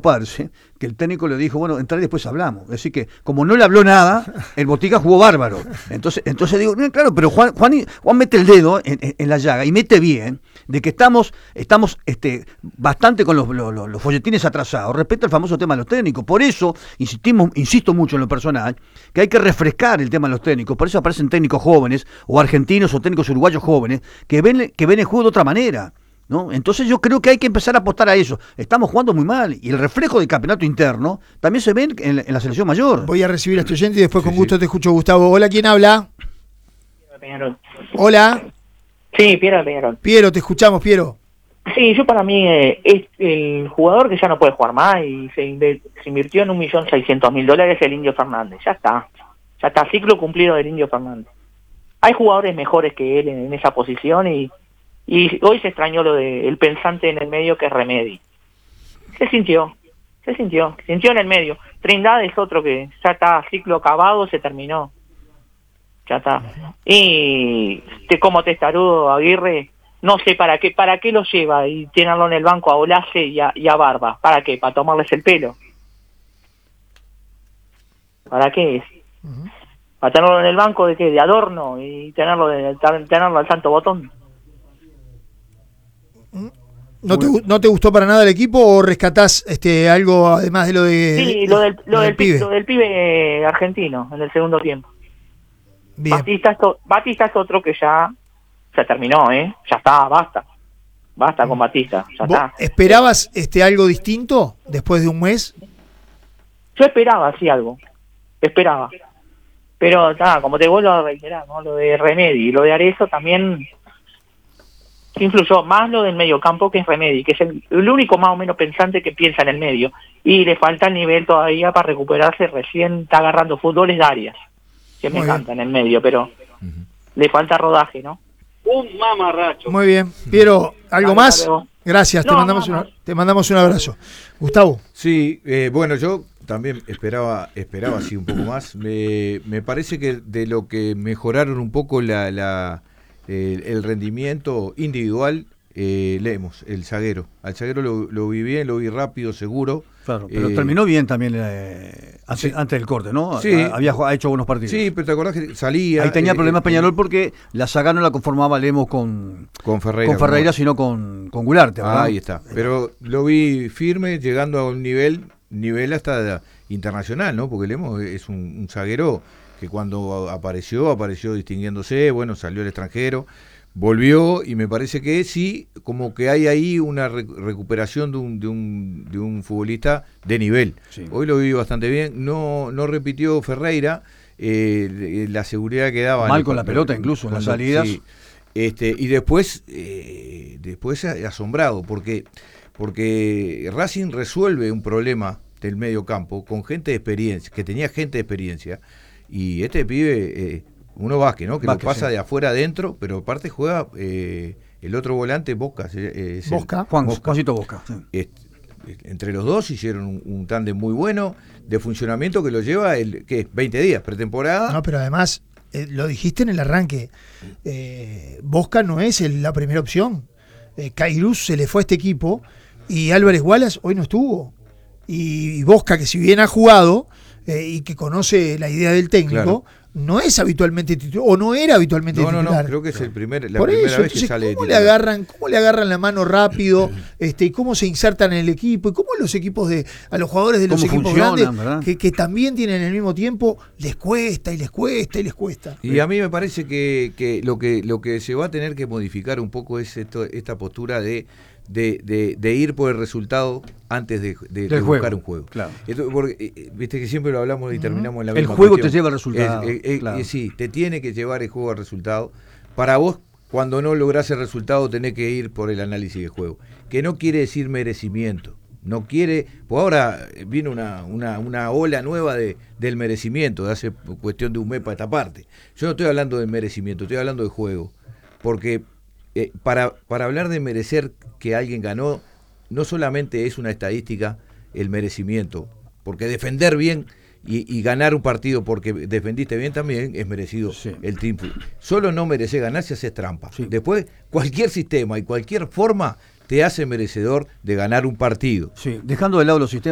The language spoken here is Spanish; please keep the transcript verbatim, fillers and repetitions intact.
preocuparse que el técnico le dijo, bueno, entrar y después hablamos. Es decir que, como no le habló nada, el Botica jugó bárbaro. Entonces, entonces digo, no, claro, pero Juan, Juan, Juan mete el dedo en, en, en la llaga y mete bien de que estamos, estamos este, bastante con los, los, los folletines atrasados respecto al famoso tema de los técnicos. Por eso insistimos, insisto mucho en lo personal, que hay que refrescar el tema de los técnicos. Por eso aparecen técnicos jóvenes, o argentinos, o técnicos uruguayos jóvenes, que ven, que ven el juego de otra manera, ¿no? Entonces yo creo que hay que empezar a apostar a eso. Estamos jugando muy mal y el reflejo del campeonato interno también se ve en, en la selección mayor. Voy a recibir a este oyente y después sí, con gusto sí. te escucho, Gustavo. Hola, ¿quién habla? Peñarol. Hola. Sí, Piero de Peñarol. Piero, te escuchamos, Piero. Sí, yo para mí eh, es el jugador que ya no puede jugar más y se, inve- se invirtió en un millón seiscientos mil dólares el Indio Fernández. Ya está. Ya está, ciclo cumplido del Indio Fernández. Hay jugadores mejores que él en, en esa posición y Y hoy se extrañó lo de el pensante en el medio que es Remedi. Se sintió, se sintió, se sintió en el medio. Trindade es otro que ya está, ciclo acabado, se terminó. Ya está. Y te, como testarudo Aguirre, no sé para qué, para qué lo lleva y tenerlo en el banco a Olace y a, y a Barba. ¿Para qué? ¿Para tomarles el pelo? ¿Para qué es? Uh-huh. ¿Para tenerlo en el banco de qué? De adorno y tenerlo, de, tenerlo al santo botón. ¿No te, ¿No te gustó para nada el equipo o rescatás este, algo además de lo de Sí, lo del, lo, lo del, del pibe? Lo del pibe argentino en el segundo tiempo. Bien. Batista es, to, Batista es otro que ya se terminó, ¿eh? Ya está, basta. Basta con Batista, ya está. ¿Esperabas este, algo distinto después de un mes? Yo esperaba, sí, algo. Esperaba. Pero, está, como te vuelvo a reiterar, ¿no? Lo de Remedi y lo de Arezzo también influyó más lo del medio campo, que es Remedi, que es el, el único más o menos pensante que piensa en el medio, y le falta el nivel todavía para recuperarse. Recién está agarrando fútbol, es Arias, que me encanta en el medio, pero uh-huh. le falta rodaje, ¿no? Un mamarracho. Muy bien. Piero, ¿algo Dale, más? dale, Gracias, no, te, mandamos no, no. Una, te mandamos un abrazo. Gustavo. Sí, eh, bueno, yo también esperaba esperaba así un poco más. Me, me parece que de lo que mejoraron un poco la... la El, el rendimiento individual, eh, leemos, el zaguero. Al zaguero lo, lo vi bien, lo vi rápido, seguro. Claro, pero eh, terminó bien también eh, antes, sí. antes del corte, ¿no? Sí. Había ha hecho buenos partidos. Sí, pero te acordás que salía. Ahí tenía eh, problemas eh, Peñarol porque la saga no la conformaba Lemos con, con Ferreira, con Ferreira como... sino con, con Gularte, ¿verdad? Ah, ahí está. Pero lo vi firme, llegando a un nivel, nivel hasta internacional, ¿no? Porque Lemos es un, un zaguero que cuando apareció, apareció distinguiéndose, bueno, salió al extranjero. Volvió y me parece que sí, como que hay ahí una re- recuperación de un, de un de un futbolista de nivel. Sí. Hoy lo vi bastante bien, no no repitió Ferreira, eh, la seguridad que daba. Mal con la pelota incluso, en las salidas. Sí, este, y después, eh, después asombrado, porque, porque Racing resuelve un problema del medio campo con gente de experiencia, que tenía gente de experiencia, y este pibe... Eh, Uno Vázquez, ¿no? Que Vázquez, lo pasa sí. de afuera adentro, pero aparte juega eh, el otro volante, Bosca. Eh, Bosca. Juan, Juancito Bosca. Sí. Este, entre los dos hicieron un, un tándem muy bueno de funcionamiento que lo lleva, el ¿qué? veinte días, pretemporada. No, pero además, eh, lo dijiste en el arranque, eh, Bosca no es el, la primera opción. Eh, Cairuz se le fue a este equipo y Álvarez Wallace hoy no estuvo. Y, y Bosca, que si bien ha jugado eh, y que conoce la idea del técnico... Claro. No es habitualmente titular, o no era habitualmente no, titular. No, no, creo que es el primer, la Por primera eso, vez entonces, que sale de ¿cómo titular. le agarran, cómo le agarran la mano rápido, este, y cómo se insertan en el equipo, y cómo los equipos de, a los jugadores de los equipos grandes, que, que también tienen el mismo tiempo, les cuesta y les cuesta y les cuesta. Y a mí me parece que, que lo que lo que se va a tener que modificar un poco es esto, esta postura de De, de, de ir por el resultado antes de, de, de buscar un juego. Claro. Esto, porque, eh, viste que siempre lo hablamos y terminamos en la el misma El juego cuestión. te lleva al resultado. Es, eh, eh, claro. eh, sí, te tiene que llevar el juego al resultado. Para vos, cuando no lográs el resultado, tenés que ir por el análisis de juego. Que no quiere decir merecimiento. No quiere, pues ahora viene una, una, una ola nueva de, del merecimiento, de hace cuestión de un mes para esta parte. Yo no estoy hablando de merecimiento, estoy hablando de juego. Porque Eh, para, para hablar de merecer que alguien ganó, no solamente es una estadística el merecimiento, porque defender bien y, y ganar un partido porque defendiste bien también es merecido sí. el triunfo. Solo no merece ganar si haces trampa. Sí. Después, cualquier sistema y cualquier forma te hace merecedor de ganar un partido. Sí, dejando de lado los sistemas.